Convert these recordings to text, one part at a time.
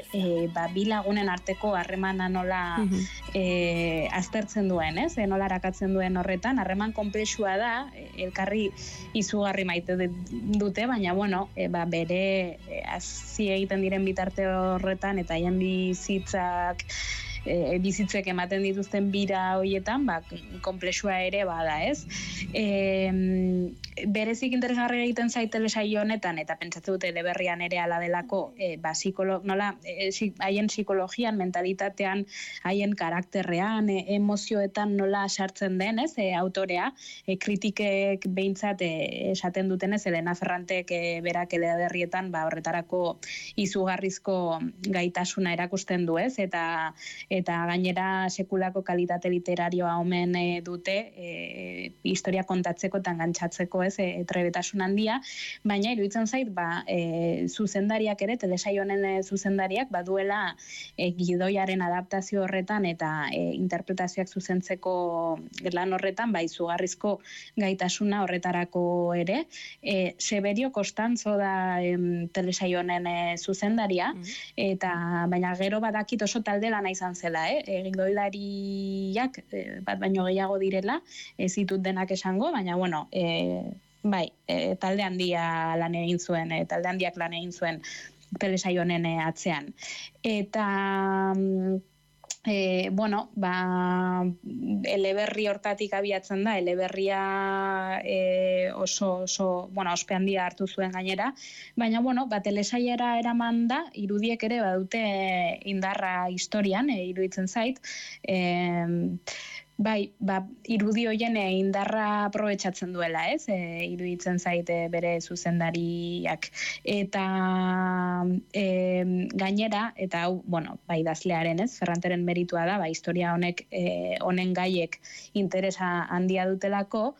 bi lagunen arteko harremana nola aztertzen duen, ez? Nola arakatzen duen horretan, harreman konplexua da, elkarri izugarri maite dute, baina bueno, bere hazi egiten diren bitarte horretan eta haien bizitzek ematen dituzten bira horietan, konplexua ere bada, ez? Berezik interesgarri egiten zait telesaio honetan, eta pentsatzen dute Eleberrian ere ala delako, haien psikologian, mentalitatean, haien karakterrean, emozioetan nola sartzen den, ez? Autorea, kritikek behintzat esaten dutenez, Elena Ferrantek berak Eleberrietan horretarako izugarrizko gaitasuna erakusten du, ez? Eta gainera sekulako kalitate literarioa omen dute historia kontatzeko eta engantzatzeko, ez, trebetasun handia, baina iruditzen zait zuzendariak ere, telesaio honen zuzendariak baduela gidoiaren adaptazio horretan eta interpretazioak zuzentzeko lan horretan izugarrizko gaitasuna horretarako ere. Severio Costanzo da telesaio honen zuzendaria, eta baina gero badakit oso talde lana izan zela, gidoilariak bat baino gehiago direla, ez ditut denak esango, baina bueno, talde handiak lan egin zuen telesaio honen atzean. Eta Eleberri hortatik abiatzen da, Eleberria oso ospe handia hartu zuen gainera, baina telesailara eraman da, irudiek ere badute indarra historian, iruditzen zait, irudi hoien indarra aprobetxatzen duela, ez? Iruditzen zaite bere zuzendariak. Eta gainera, eta hau, idazlearen, ez? Ferranteren meritua da, historia honen gaiek interesa handia dutelako,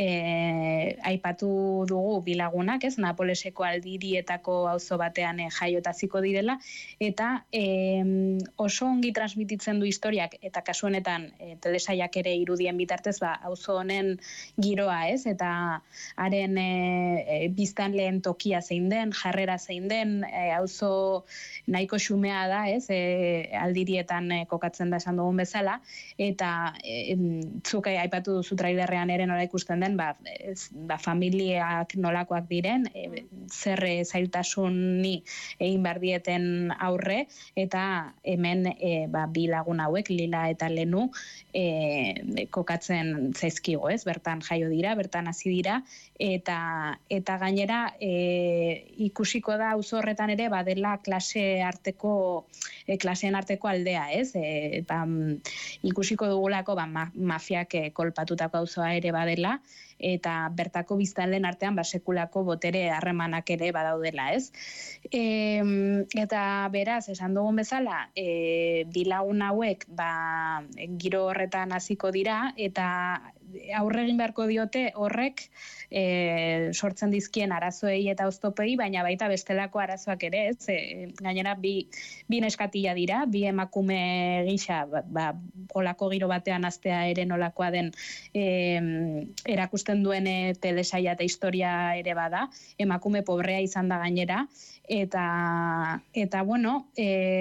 aipatu dugu bilagunak, ez? Napoleseko aldirietako auzo batean jaiotaziko direla, eta oso ongi transmititzen du historiak, eta kasu honetan telesaiak ere irudien bitartez auzo honen giroa, ez? Eta haren biztanleen tokia zein den, jarrera zein den, auzo nahiko xumea da, ez? Aldirietan kokatzen da esan dugun bezala, eta zuk aipatu duzu trailerrean ere nola ikusten den, familiak nolakoak diren, zer zailtasuni egin behar dieten aurre, eta hemen bi lagun hauek, Lila eta Lenu, kokatzen zaizkigo, ez? Bertan jaio dira, bertan hasi dira, eta gainera ikusiko da auzo horretan ere badela klaseen arteko aldea, ez? Ikusiko dugulako mafiak kolpatutako auzoa ere badela, eta bertako biztanleen artean sekulako botere harremanak ere badaudela, ez? Eta beraz, esan dugun bezala, bilagun hauek giro horretan hasiko dira, eta aurre egin beharko diote horrek sortzen dizkien arazoei eta oztopei, baina baita bestelako arazoak ere, ez? Gainera, bi neskatila dira, bi emakume gisa, olako giro batean hastea ere nolakoa den erakusten duen telesaia eta historia ere bada, emakume pobrea izan da gainera, eta bueno,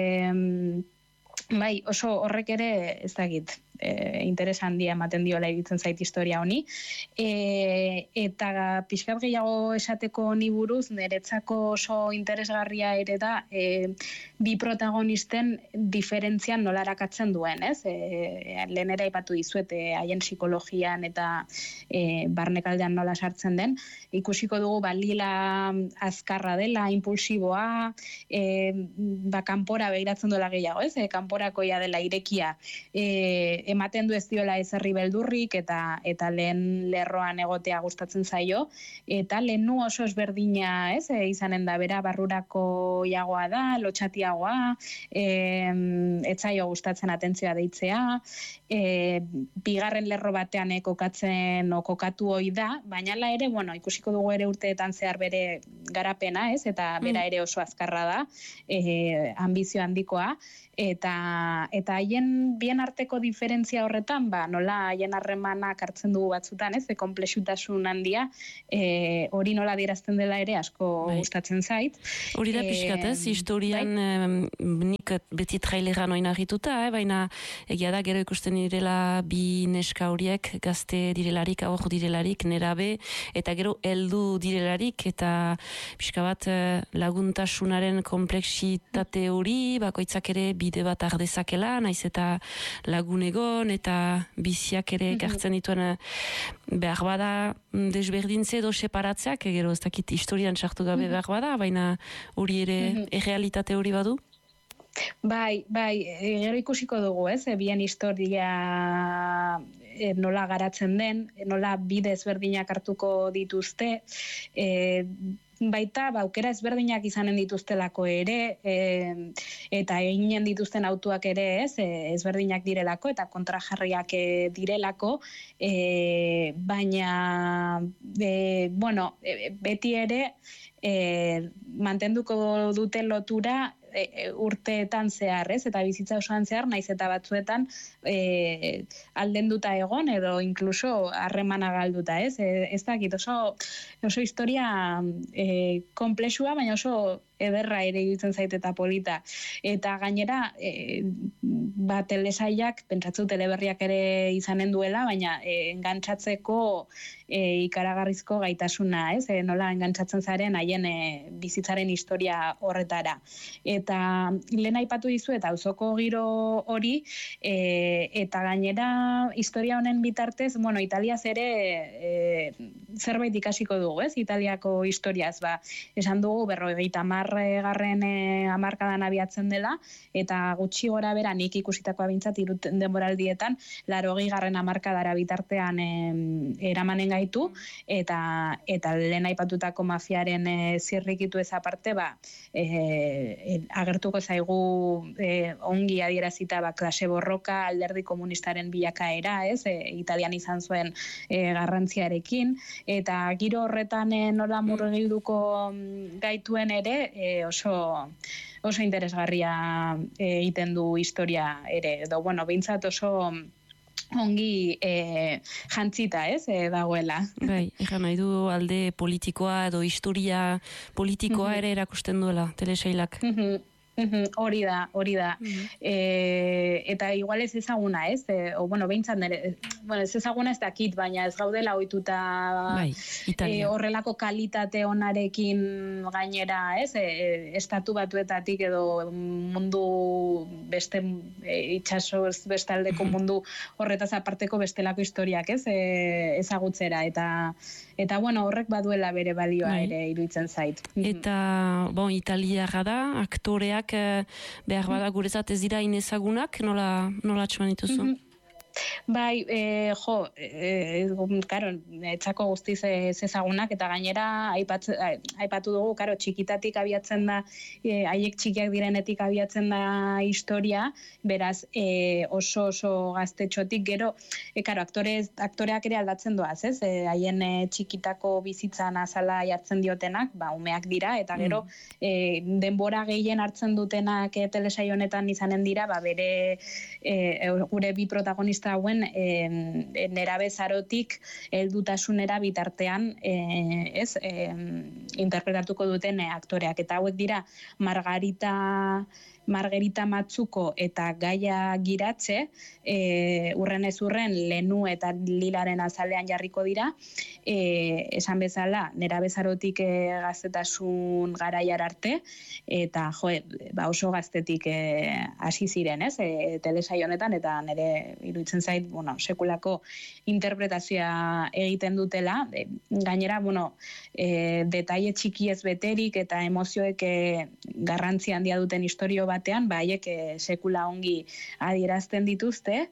oso horrek ere ez dakit, interes handia ematen diola iruditzen zait historia honi, eta pixkat gehiago esateko honi buruz, niretzako oso interesgarria ere da bi protagonisten diferentzian nola arakatzen duen, ez? Lehen ere aipatu dizuet haien psikologian eta barnekaldean nola sartzen den, ikusiko dugu Lila azkarra dela, impulsiboa, kanpora begiratzen duela gehiago, ez? Kanporakoia dela irekia, ematen du ez diola ezerri beldurrik eta lehen lerroan egotea gustatzen zaio, eta Lenu oso ezberdina, ez? Izanen da bera barrurako iagoa da, lotxatiagoa, etzaio gustatzen atentzioa deitzea, bigarren lerro batean kokatu ohi da, baina ere, ikusiko dugu ere urteetan zehar bere garapena, ez? Eta bera ere oso azkarra da, ambizio handikoa, eta haien bien arteko diferentzia horretan, nola haien harremanak hartzen dugu batzutan, ez? Konplexutasun handia, hori nola adierazten dela ere asko gustatzen zait. Hori da pixkat, ez? Historian nik batzuk beti traileran oinarrituta, baina egia da gero ikusten direla bi neska horiek gazte direlarik, aur direlarik, nerabe, eta gero heldu direlarik, eta pixka bat laguntasunaren kompleksitate hori, bakoitzak ere bide bat ardezakela, naiz eta lagun egon, eta biziak ere ekartzen dituen behar bada desberdintze edo separatzeak, gero ez dakit historian sartu gabe behar bada, baina hori ere errealitate hori badu? Bai, gero ikusiko dugu, bien historia nola garatzen den, nola bide ezberdinak hartuko dituzte, baita aukera ezberdinak izanen dituztelako ere, eta eginen dituzten autuak ere ezberdinak direlako eta kontrajarriak direlako, baina beti ere mantenduko dute lotura urteetan zehar, eta bizitza osoan zehar, naiz eta batzuetan aldenduta egon edo inkluso harremana galduta, ez dakit, oso historia konplexua, baina oso ederra ere iruditzen zait eta polita. Eta gainera, telesaiak, pentsatzu teleberriak ere izanen duela, baina engantzatzeko ikaragarrizko gaitasuna, nola engantzatzen zaren haien bizitzaren historia horretara. Eta lehen aipatu dizu eta auzoko giro hori, eta gainera historia honen bitartez, Italiaz ere zerbait ikasiko dugu, Italiako historiaz, esan dugu 50garren hamarkadan abiatzen dela, eta gutxi gora bera nik ikusitakoa bintzat denboraldietan 80garren hamarkadara bitartean eramanen gaitu, eta lehen aipatutako mafiaren zirrikitu ez aparte, agertuko zaigu ongi adierazita klase borroka, alderdi komunistaren bilakaera, Italian izan zuen garrantziarekin, eta giro horretan nola murgilduko gaituen ere oso interesgarria egiten du historia ere, edo behintzat oso ongi jantzita, dagoela. Bai, egan nahi du alde politikoa edo historia politikoa ere erakusten duela, telesailak. Hori da. Eta igual ez ezaguna, behintzat ez ezaguna ez dakit, baina ez gaudela ohituta horrelako kalitate onarekin gainera, estatu batuetatik edo mundu beste itxaso bestaldeko mundu horretaz aparteko bestelako historiak, ezagutzera, eta horrek baduela bere balioa ere iruditzen zait. Eta, italiarra da, aktoreak behar bada guretzat ez dira inezagunak, nola atxeman dituzu? Bai, etzako guztiz ezagunak, eta gainera aipatu dugu, txikitatik abiatzen da, haiek txikiak direnetik abiatzen da historia, beraz oso gaztetxotik gero, aktoreak ere aldatzen doaz, haien txikitako bizitzan azala jartzen diotenak, umeak dira, eta gero denbora gehien hartzen dutenak telesaio honetan izanen dira, bere gure bi protagonista hauen nerabe zarotik heldutasunera bitartean interpretatuko duten aktoreak, eta hauek dira Margarita Matzuko eta Gaia Giratze, urren ez urren Lenu eta Lilaren azalean jarriko dira, esan bezala nerabe zarotik gaztetasun garaiar arte, eta oso gaztetik hasi ziren, telesaio honetan, eta nire iruditzen zait, sekulako interpretazioa egiten dutela, gainera, detaile txiki ez beterik eta emozioek garrantzi handia duten historio batean, haiek sekula ongi adierazten dituzte,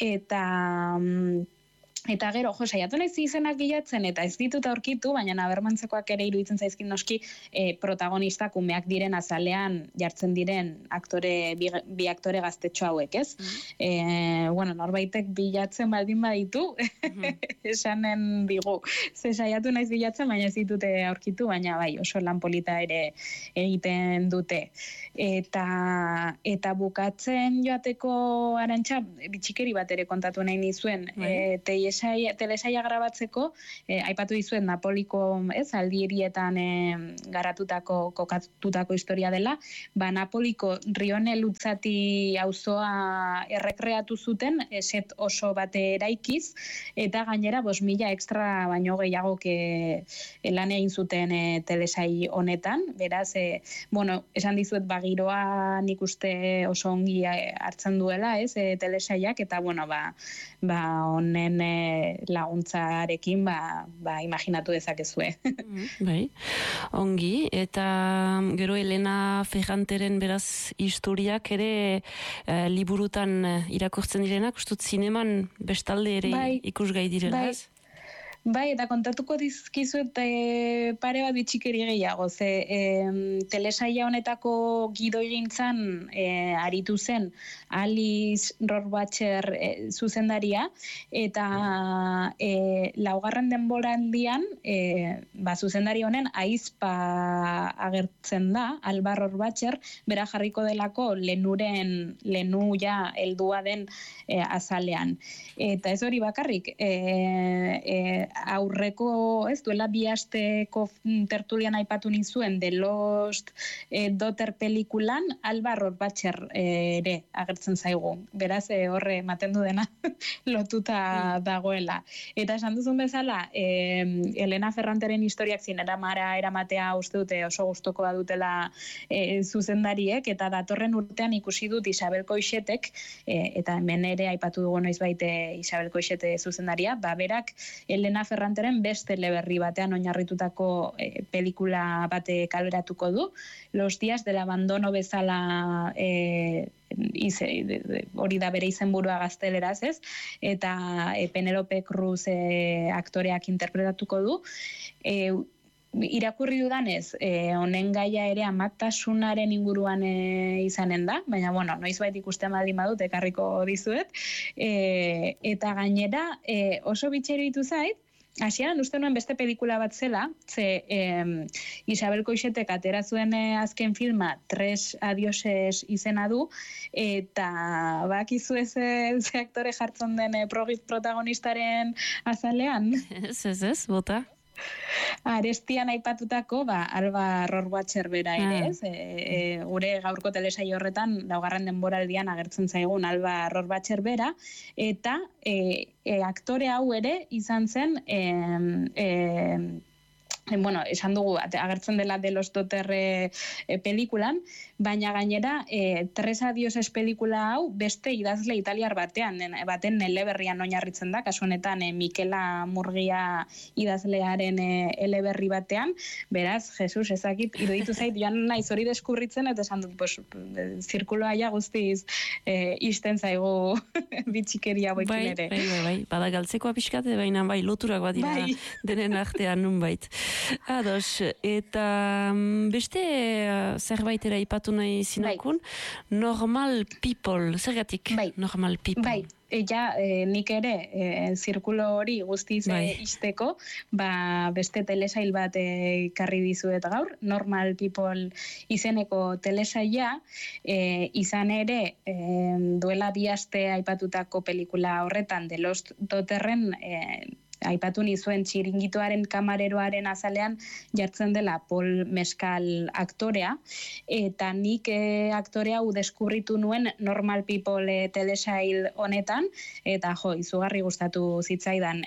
eta gero, saiatu naiz izenak bilatzen, eta ez ditut aurkitu, baina nabermantzekoak ere iruditzen zaizkin noski protagonistak umeak diren azalean jartzen diren bi aktore gaztetxo hauek, ez? Norbaitek bilatzen baldin baditu, esanen digu. Saiatu naiz bilatzen, baina ez ditute aurkitu, baina oso lan polita ere egiten dute. Eta bukatzen joateko Arantxa, bitxikeri bat ere kontatu nahi nizuen, telesaia grabatzeko, aipatu dizuet Napoliko, aldi hirietan kokatutako historia dela, Napoliko Rione Lutzati auzoa errekreatu zuten, set oso bate eraikiz, eta gainera 5.000 extra baino gehiago lan egin zuten telesai honetan, beraz, esan dizuet giroa nik uste oso ongi hartzen duela, telesaiak, eta honen laguntzarekin imaginatu dezakezue. Bai, ongi, eta gero Elena Ferranteren beraz historiak ere liburutan irakurtzen direnak, ustut zineman bestalde ere ikusgai direla, ez? Bai, eta kontatuko dizkizuet pare bat bitxikeri gehiago, telesaia honetako gidoigintzan aritu zen Alice Rohrwacher zuzendaria, eta laugarren denboraldian zuzendari honen aizpa agertzen da, Alba Rohrwacher, bera jarriko delako lenu ja heldua den azalean. Eta ez hori bakarrik, aurreko, duela 2 asteko tertulian aipatu nizuen The Lost Daughter pelikulan Alba Rohrwacher ere agertzen zaigu. Beraz, horre ematen du dena lotuta dagoela. Eta esan duzun bezala, Elena Ferranteren historiak zineramara eramatea uste dute oso gustukoa dutela zuzendariek, eta datorren urtean ikusi dut Isabel Coixetek, eta hemen ere aipatu dugu noizbait Isabel Coixete zuzendaria, berak Elena Ferranteren beste eleberri batean oinarritutako pelikula bate kaleratuko du. Los días del abandono bezala hori da bere izenburua gazteleraz, eta Penelope Cruz aktoreak interpretatuko du. Irakurri dudanez, honen gaia ere amatasunaren inguruan izanen da, baina, noizbait ikusten baldin badut, ekarriko dizuet, eta gainera oso bitxero ditu zait, hasieran uste nuen beste pelikula bat zela, Isabel Coixetek atera zuen azken filma, Tres adioses izena du, eta bakizu ze aktore jartzen den protagonistaren azalean? Ez, bota. Arestian aipatutako, Alba Rohrwacher bera ere, gure gaurko telesaio horretan, laugarren denboraldian agertzen zaigun Alba Rohrwacher bera, eta aktore hau ere izan zen, esan dugu, agertzen dela de los Daughter pelikulan, baina gainera, Tres adioses pelikula hau beste idazle italiar baten eleberrian oinarritzen da, kasu honetan Mikela Murgia idazlearen eleberri batean, beraz, Jesus, ezakit, iruditu zait, joan naiz hori deskurritzen, eta esan dut, zirkuloa ja guztiz isten zaigu bitxikeria boikin ere. Bai, bada galtzekoa pixkat, baina loturak bat dira denen artean nunbait. Ados, eta beste zerbaitera ipatu nahi zinakun, Normal People, zergatik Normal People? Bai, nik ere zirkulo hori guztiz izteko, beste telesail bat karri dizuet gaur, Normal People izeneko telesaila, izan ere duela 2 aste aipatutako pelikula horretan, The Lost Daughterren aipatu nizuen txiringitoaren kamareroaren azalean jartzen dela Paul Mescal aktorea, eta nik aktore hau deskubritu nuen Normal People telesail honetan, eta izugarri gustatu zitzaidan.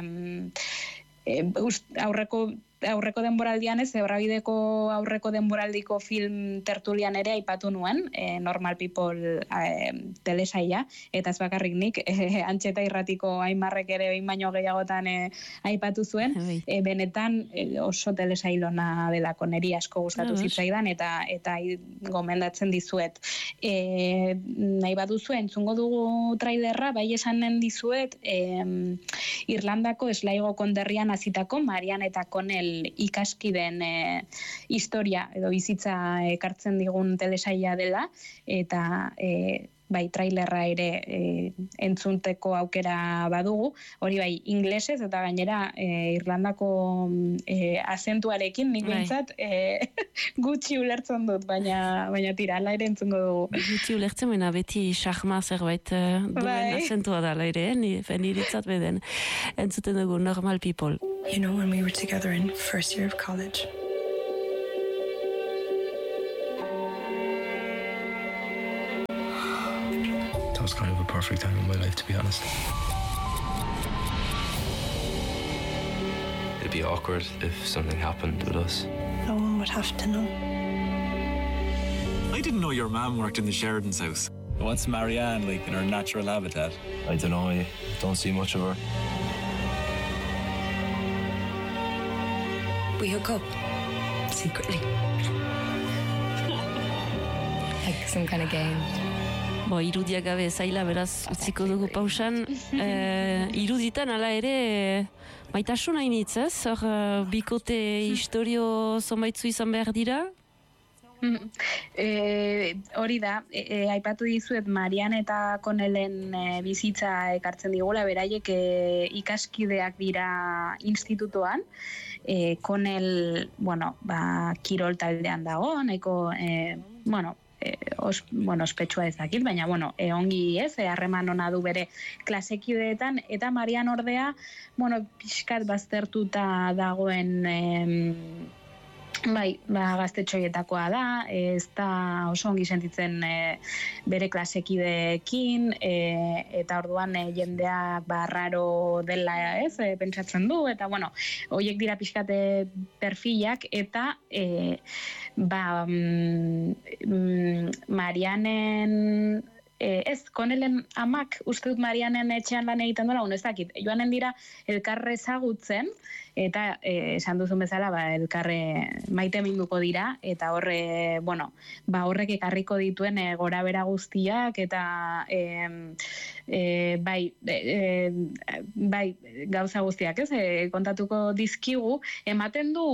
Aurreko denboraldian Zebrabideko aurreko denboraldiko film tertulian ere aipatu nuen, Normal People telesaila, eta ez bakarrik nik, Antxeta Irratiko Aimarrek ere behin baino gehiagotan aipatu zuen, benetan oso telesailona delako, niri asko gustatu zitzaidan, eta gomendatzen dizuet. Nahi baduzu entzungo dugu trailerra, bai esanen dizuet, Irlandako Sligo konderrian hazitako Marian eta Connell ikaskiden historia edo bizitza ekartzen digun telesaila dela, eta bai trailerra ere entzunteko aukera badugu, hori bai inglesez eta gainera Irlandako azentuarekin nik behintzat gutxi ulertzen dut, baina tira, ala ere entzungo dugu. Gutxi ulertzen, baina beti xahma zerbait duen azentua da, ala ere, niritzat beden. Entzuten dugu Normal People. You know, when we were together in first year of college, that was kind of a perfect time in my life, to be honest. It'd be awkward if something happened with us. No one would have to know. I didn't know your mom worked in the Sheridan's house. What's Marianne like in her natural habitat? I don't know, I don't see much of her. We hook up secretly. Like some kind of game. Irudiak gabe zaila, beraz, utziko dugu pausan. Iruditan, ala ere, maitasuna initzez, hor bikote historio zonbaitzu izan behar dira? Hori da, aipatu dizuet Marian eta Connellen bizitza ekartzen digula, beraiek ikaskideak dira institutoan. Connell, kirol taldean dago, nahiko, ospetsua ezakit, baina, ongi ez, harreman ona du bere klasekideetan, eta Marian ordea, pixkat baztertuta dagoen gaztetxoietakoa da, ez da oso ongi sentitzen bere klasekideekin, eta orduan jendeak raro dela ez, pentsatzen du, eta horiek dira pixkate perfilak, eta Marianen Connellen amak uste dut Marianen etxean lan egiten dola, ez dakit, joanen dira elkarre ezagutzen, eta esan duzun bezala elkarre maite minduko dira, eta horrek ekarriko dituen gora bera guztiak, eta gauza guztiak, ez, kontatuko dizkigu, ematen du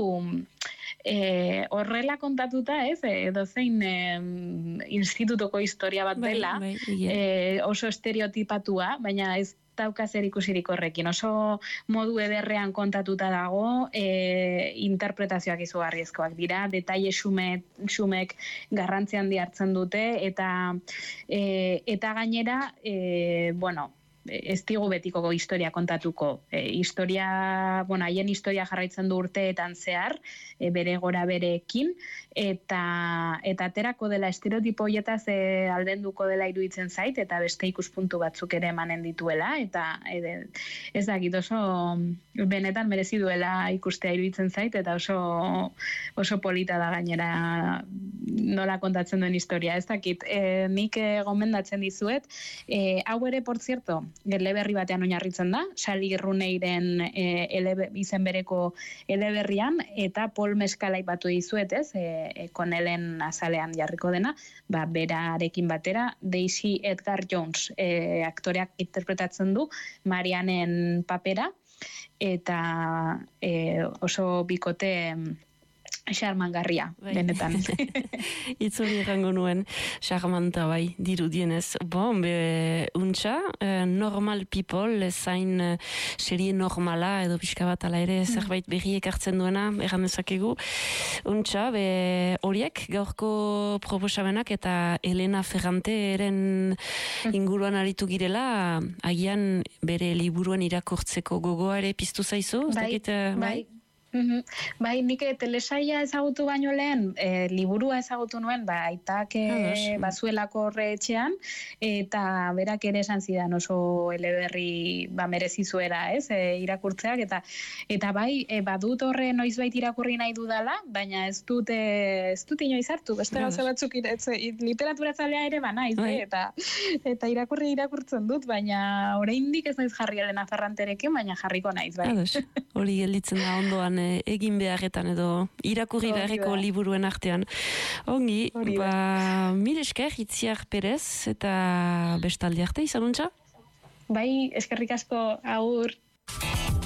horrela kontatuta, ez, edozein institutoko historia bat dela, oso estereotipatua, baina ez dauka zer ikusirik horrekin. Oso modu ederrean kontatuta dago, interpretazioak izugarrizkoak dira, detaile xumek garrantzi handi hartzen dute, eta gainera, ez digu betiko historia kontatuko. Haien historia jarraitzen du urteetan zehar, bere gora bereekin, eta aterako dela estereotipo horietaz aldenduko dela iruditzen zait, eta beste ikuspuntu batzuk ere emanen dituela, eta ez dakit oso benetan merezi duela ikustea iruditzen zait, eta oso polita da gainera nola kontatzen duen historia. Ez dakit, nik gomendatzen dizuet, hau ere, por cierto, eleberri batean oinarritzen da, Sally Rooneyren izen bereko eleberrian, eta Paul Mescal aipatu dizuet, ez, Connellen azalean jarriko dena, berarekin batera, Daisy Edgar Jones aktoreak interpretatzen du Marianen papera, eta oso bikote xarmangarria, benetan. Itzuri egango nuen, xarmanta dirudienez. Untxa, Normal People, zain serie normala, edo pixka bat ala ere, zerbait berriek hartzen duena, egan dezakegu. Untxa, horiek, gaurko proposamenak eta Elena Ferranteren inguruan aritu girela, agian bere liburuan irakurtzeko gogoa ere piztu zaizu? Bai. Nik telesaia ezagutu baino lehen, liburua ezagutu nuen, aitak bazuelako horre etxean, eta berak ere esan zidan oso eleberri merezizuera, ez, irakurtzeak, eta badut horre noizbait irakurri nahi dudala, baina ez dut inoiz hartu, beste gauza batzuk literaturatzailea ere naiz, eta irakurtzen dut, baina oraindik ez naiz jarri Elena Ferranterekin, baina jarriko naiz, bai. Hori gelditzen da ondoan egin beharretan edo irakurri beharreko liburuen artean. Ongi, mil esker, Itziar Perez, eta bestaldi arte, izanuntza? Bai, eskerrik asko, agur.